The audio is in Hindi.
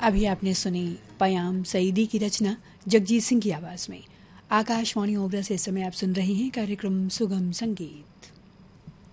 अभी आपने सुनी पयाम सईदी की रचना जगजीत सिंह की आवाज़ में। आकाशवाणी ओबरा से इस समय आप सुन रहे हैं कार्यक्रम सुगम संगीत।